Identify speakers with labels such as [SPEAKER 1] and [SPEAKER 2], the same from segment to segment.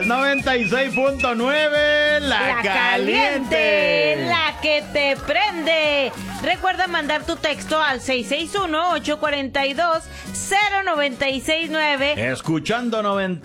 [SPEAKER 1] Es 96.9, la caliente.
[SPEAKER 2] La que te prende. Recuerda mandar tu texto al 661-842-0969.
[SPEAKER 1] Escuchando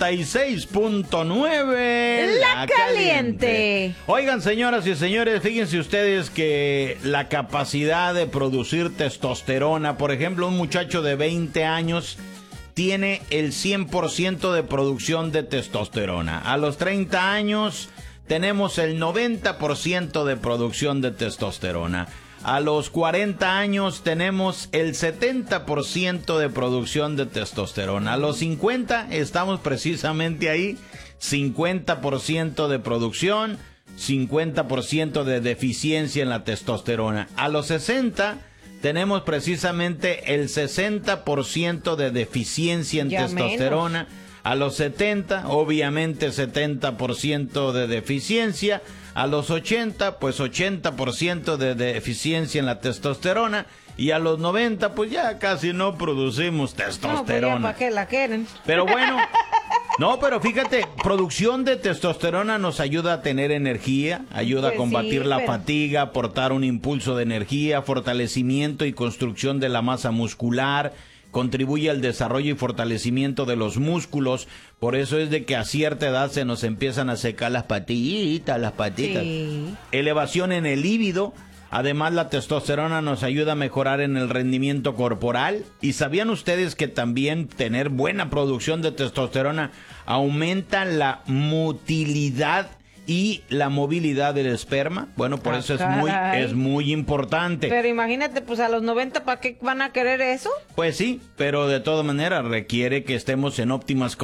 [SPEAKER 1] 96.9,
[SPEAKER 2] la caliente.
[SPEAKER 1] Oigan, señoras y señores, fíjense ustedes que la capacidad de producir testosterona, por ejemplo, un muchacho de 20 años tiene el 100% de producción de testosterona. A los 30 años tenemos el 90% de producción de testosterona. A los 40 años tenemos el 70% de producción de testosterona. A los 50 estamos precisamente ahí, 50% de producción, 50% de deficiencia en la testosterona. A los 60 tenemos precisamente el 60% de deficiencia en testosterona. Menos. A los 70, obviamente 70% de deficiencia. A los 80, pues 80% de deficiencia en la testosterona. Y a los 90, pues ya casi no producimos testosterona. No, pues ya
[SPEAKER 2] ¿para qué la quieren?
[SPEAKER 1] Pero bueno, no, pero fíjate, producción de testosterona nos ayuda a tener energía, ayuda a combatir la fatiga, aportar un impulso de energía, fortalecimiento y construcción de la masa muscular, contribuye al desarrollo y fortalecimiento de los músculos. Por eso es de que a cierta edad se nos empiezan a secar las patitas. Sí. Elevación en el líbido. Además, la testosterona nos ayuda a mejorar en el rendimiento corporal. ¿Y sabían ustedes que también tener buena producción de testosterona aumenta la motilidad y la movilidad del esperma? Bueno, por eso es muy importante.
[SPEAKER 2] Pero imagínate, pues a los 90, ¿para qué van a querer eso?
[SPEAKER 1] Pues sí, pero de todas maneras requiere que estemos en óptimas